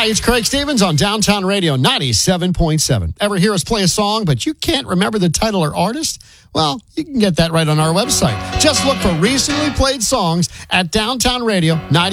Hi, it's Craig Stevens on Downtown Radio 97.7. Ever hear us play a song, but you can't remember the title or artist? Well, you can get that right on our website. Just look for recently played songs at Downtown Radio 97.7.